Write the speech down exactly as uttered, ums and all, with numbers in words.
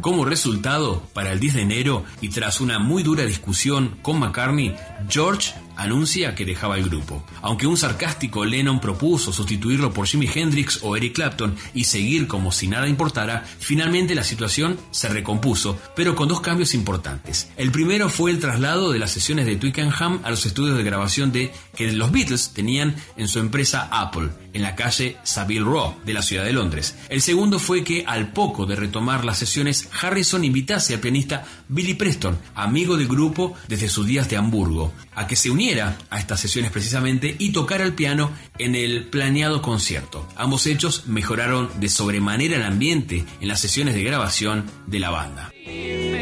Como resultado, para el diez de enero y tras una muy dura discusión con McCartney, George anuncia que dejaba el grupo. Aunque un sarcástico Lennon propuso sustituirlo por Jimi Hendrix o Eric Clapton y seguir como si nada importara, finalmente la situación se recompuso, pero con dos cambios importantes. El primero fue el traslado de las sesiones de Twickenham a los estudios de grabación de que los Beatles tenían en su empresa Apple, en la calle Savile Row de la ciudad de Londres. El segundo fue que, al poco de retomar las sesiones, Harrison invitase al pianista Billy Preston, amigo del grupo desde sus días de Hamburgo, a que se uniera a estas sesiones precisamente y tocara el piano en el planeado concierto. Ambos hechos mejoraron de sobremanera el ambiente en las sesiones de grabación de la banda.